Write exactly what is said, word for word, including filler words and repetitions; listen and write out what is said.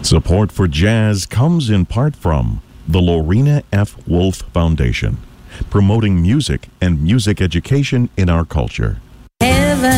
Support for jazz comes in part from the Lorena F. Wolf Foundation, promoting music and music education in our culture. Heaven